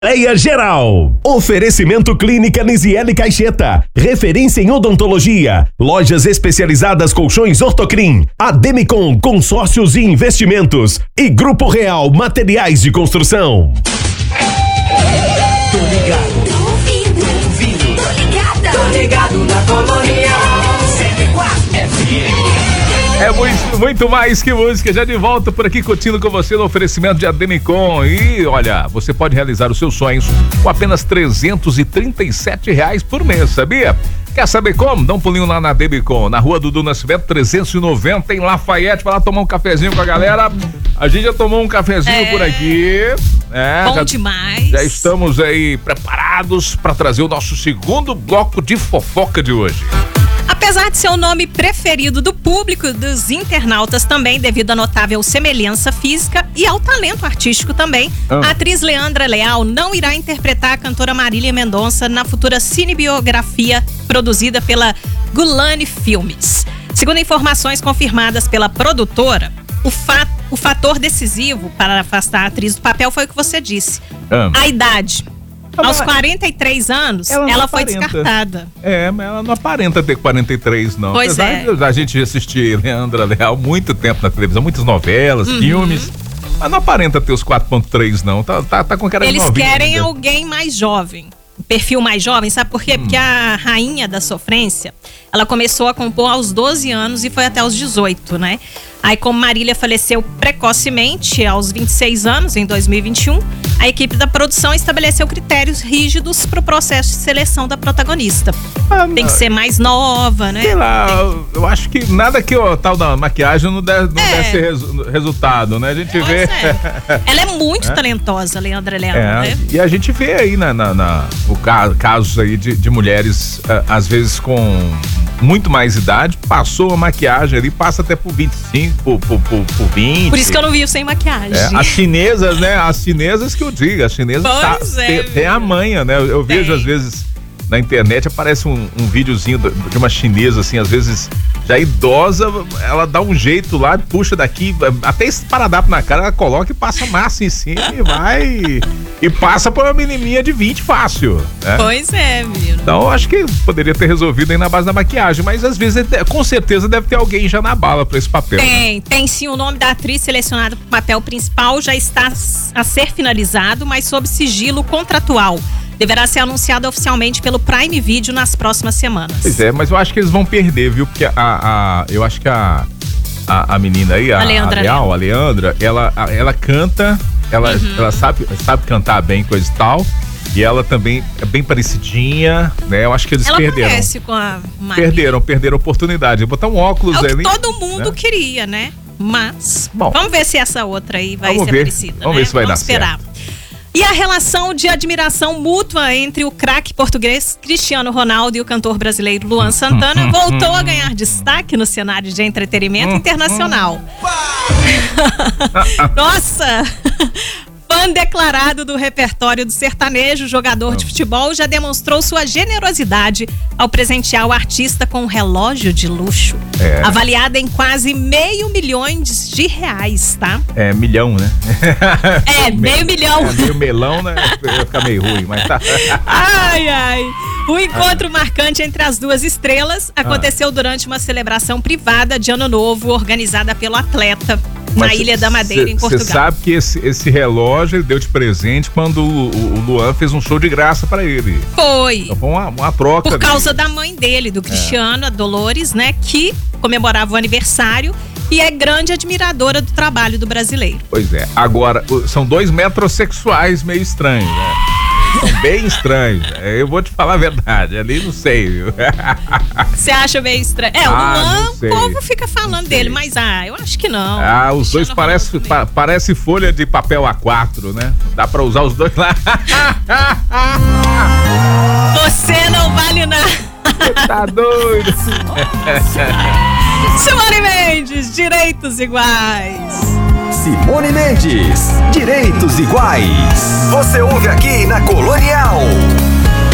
Leia Geral. Oferecimento Clínica Nisiele Caixeta. Referência em odontologia. Lojas especializadas Colchões Ortocrim. Ademicon Consórcios e Investimentos. E Grupo Real Materiais de Construção. Tô ligado. Tô ouvindo. Tô ligada. Tô ligado na Colonial 104 FM. É muito mais que música, já de volta por aqui curtindo com você no oferecimento de Ademicon. E olha, você pode realizar os seus sonhos com apenas R$337 por mês, sabia? Quer saber como? Dá um pulinho lá na Ademicon, na Rua Dudu Nascimento 390 em Lafayette, vai lá tomar um cafezinho com a galera. A gente já tomou um cafezinho por aqui. Bom demais. Já estamos aí preparados para trazer o nosso segundo bloco de fofoca de hoje. Apesar de ser o nome preferido do público e dos internautas também, devido à notável semelhança física e ao talento artístico também, a atriz Leandra Leal não irá interpretar a cantora Marília Mendonça na futura cinebiografia produzida pela Gulani Filmes. Segundo informações confirmadas pela produtora, o fator decisivo para afastar a atriz do papel foi o que você disse, a idade. Aos 43 anos, ela foi descartada. Mas ela não aparenta ter 43, não. Pois Apesar de a gente assistir Leandra Leal muito tempo na televisão, muitas novelas, filmes, mas não aparenta ter os 4.3, não. Tá com cara de Eles novinha querem ainda. alguém mais jovem. Perfil mais jovem, sabe por quê? Porque a rainha da sofrência, ela começou a compor aos 12 anos e foi até os 18, né? Aí, como Marília faleceu precocemente, aos 26 anos, em 2021, a equipe da produção estabeleceu critérios rígidos para o processo de seleção da protagonista. Tem que ser mais nova, né? Sei lá, eu acho que nada que o tal da maquiagem não deve ser resultado, né? A gente vê... Ela é muito talentosa, Leandra Leal, né? E a gente vê aí casos aí de mulheres, às vezes com muito mais idade, passou a maquiagem ali, passa até por 25, por 20. Por isso que eu não vi sem maquiagem. As chinesas, né? As chinesas que eu digo, as chinesas tem a manha, né? Eu vejo às vezes na internet, aparece um videozinho de uma chinesa, assim, às vezes já idosa, ela dá um jeito lá, puxa daqui, até esse esparadrapo na cara, ela coloca e passa massa em cima e vai e passa por uma menininha de 20 fácil, né? Pois é, viu? Então, eu acho que poderia ter resolvido aí na base da maquiagem, mas às vezes, com certeza, deve ter alguém já na bala pra esse papel. Tem sim, o nome da atriz selecionada para o papel principal já está a ser finalizado, mas sob sigilo contratual. Deverá ser anunciado oficialmente pelo Prime Video nas próximas semanas. Pois é, mas eu acho que eles vão perder, viu? Porque eu acho que a menina aí, a Leandra, ela canta, ela sabe cantar bem, coisa e tal. E ela também é bem parecidinha, né? Eu acho que eles perderam. Ela parece com a Marília. Perderam a oportunidade de botar um óculos ali. É o que todo mundo queria, né? Mas, vamos ver se essa outra aí vai ser parecida, Vamos ver se vai dar certo. E a relação de admiração mútua entre o craque português Cristiano Ronaldo e o cantor brasileiro Luan Santana voltou a ganhar destaque no cenário de entretenimento internacional. Nossa! Fã declarado do repertório do sertanejo, jogador de futebol já demonstrou sua generosidade ao presentear o artista com um relógio de luxo, avaliado em quase R$500 mil, tá? É, milhão, né? R$500 mil. Meio melão, né? Ia ficar meio ruim, mas tá. Ai. O encontro marcante entre as duas estrelas aconteceu durante uma celebração privada de Ano Novo, organizada pelo atleta na Ilha da Madeira, em Portugal. Você sabe que esse relógio ele deu de presente quando o Luan fez um show de graça pra ele. Foi. Então foi uma troca. Por causa da mãe dele, do Cristiano, a Dolores, né? Que comemorava o aniversário e é grande admiradora do trabalho do brasileiro. Pois é. Agora, são dois metrosexuais meio estranhos, né? São bem estranhos. Eu vou te falar a verdade. Ali não sei, viu? Você acha meio estranho? O Luan, o povo fica falando dele, mas eu acho que não. Os dois parece folha de papel A4, né? Dá pra usar os dois lá. Você não vale nada. Tá doido. Simone Mendes, direitos iguais. Simone Mendes, direitos iguais. Você ouve aqui na Colonial.